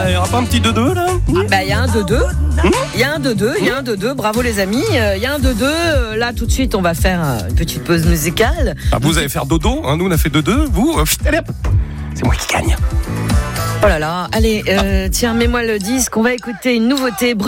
Il n'y aura pas un petit 2-2 là? Bah, il y a un 2-2. Il y a un 2-2, il y a un 2-2. Bravo les amis. Il y a un 2-2. Là, tout de suite, on va faire une petite pause musicale. Ah, vous allez faire dodo, hein, nous on a fait 2-2. Vous, allez, hop. C'est moi qui gagne. Oh là là. Allez, tiens, mets-moi le disque. On va écouter une nouveauté.